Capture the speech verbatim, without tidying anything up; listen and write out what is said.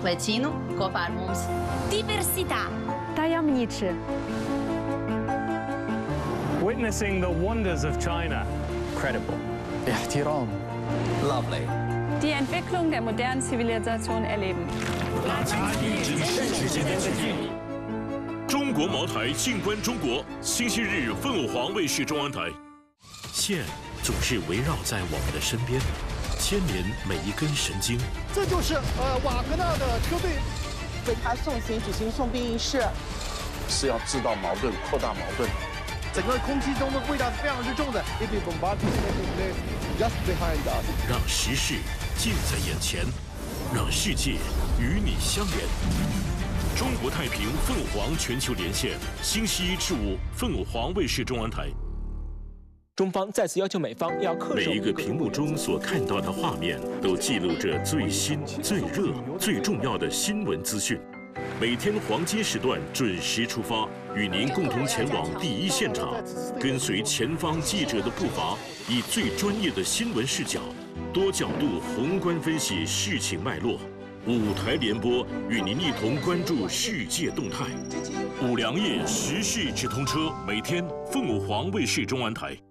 vecino kopā ar mums. Diversità. Tajemniczy. Witnessing the wonders of China. Credible. احترام. Lovely. Die Entwicklung der modernen Zivilisation erleben. 中国茅台静观中国，星期日凤凰卫视中央台。线总是围绕在我们的身边，牵连每一根神经。 这就是呃瓦格纳的车队， 为他送行举行送殡仪式， 是要制造矛盾，扩大矛盾。 整个空气中的味道是非常之重的。Just behind us， 让时事近在眼前，让世界与你相连。中国太平凤凰全球连线，星期一至五凤凰卫视中央台。 中方再次要求美方要恪守。 每一个屏幕中所看到的画面，都记录着最新、最热、最重要的新闻资讯。每天黄金时段准时出发，与您共同前往第一现场，跟随前方记者的步伐，以最专业的新闻视角，多角度宏观分析事情脉络。五台联播，与您一同关注世界动态。五粮液时事直通车，每天凤凰卫视中央台。